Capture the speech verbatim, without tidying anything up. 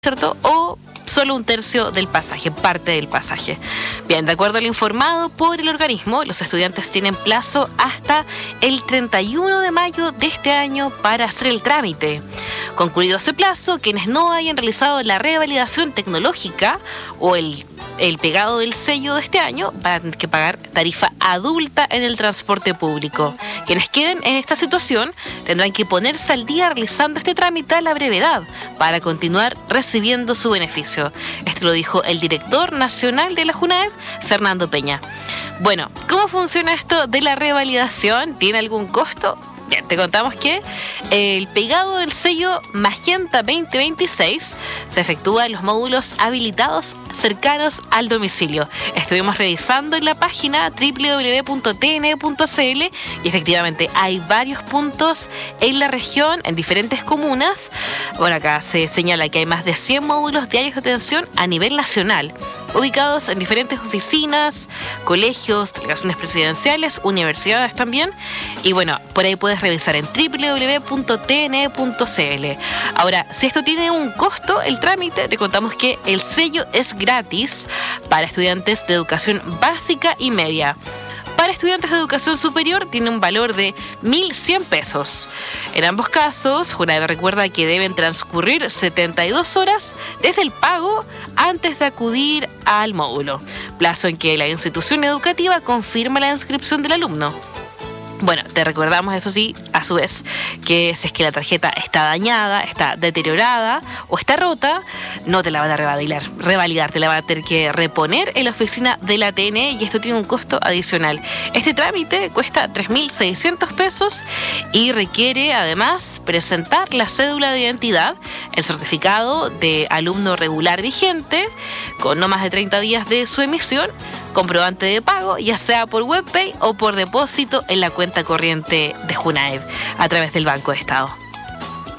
¿cierto? O solo un tercio del pasaje, parte del pasaje. Bien, de acuerdo a lo informado por el organismo, los estudiantes tienen plazo hasta el treinta y uno de mayo de este año para hacer el trámite. Concluido ese plazo, quienes no hayan realizado la revalidación tecnológica o el, el pegado del sello de este año van a tener que pagar tarifa adulta en el transporte público. Quienes queden en esta situación tendrán que ponerse al día realizando este trámite a la brevedad para continuar recibiendo su beneficio. Esto lo dijo el director nacional de la JUNAEV, Fernando Peña. Bueno, ¿cómo funciona esto de la revalidación? ¿Tiene algún costo? Bien, te contamos que el pegado del sello Magenta veinte veintiséis se efectúa en los módulos habilitados cercanos al domicilio. Estuvimos revisando en la página doble u doble u doble u punto t n e punto c l y efectivamente hay varios puntos en la región, en diferentes comunas. Bueno, acá se señala que hay más de cien módulos diarios de atención a nivel nacional, ubicados en diferentes oficinas, colegios, delegaciones presidenciales, universidades también. Y bueno, por ahí puedes revisar en doble u doble u doble u punto t n e punto c l. Ahora, si esto tiene un costo, el trámite, te contamos que el sello es gratis para estudiantes de educación básica y media. Para estudiantes de educación superior tiene un valor de mil cien pesos. En ambos casos, JUNAEV recuerda que deben transcurrir setenta y dos horas desde el pago antes de acudir al módulo, plazo en que la institución educativa confirma la inscripción del alumno. Bueno, te recordamos, eso sí, a su vez, que si es que la tarjeta está dañada, está deteriorada o está rota, no te la van a revalidar, revalidar, te la van a tener que reponer en la oficina de la T N E y esto tiene un costo adicional. Este trámite cuesta tres mil seiscientos pesos y requiere además presentar la cédula de identidad, el certificado de alumno regular vigente, con no más de treinta días de su emisión, comprobante de pago, ya sea por WebPay o por depósito en la cuenta corriente de JUNAEV a través del Banco de Estado.